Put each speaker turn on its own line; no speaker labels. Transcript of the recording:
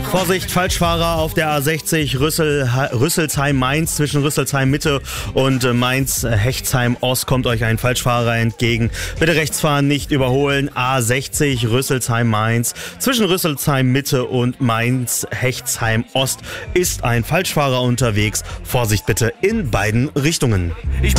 Vorsicht, Falschfahrer auf der A60 Rüsselsheim-Mainz. Zwischen Rüsselsheim-Mitte und Mainz-Hechtsheim-Ost kommt euch ein Falschfahrer entgegen. Bitte rechts fahren, nicht überholen. A60 Rüsselsheim-Mainz. Zwischen Rüsselsheim-Mitte und Mainz-Hechtsheim-Ost ist ein Falschfahrer unterwegs. Vorsicht bitte in beiden Richtungen.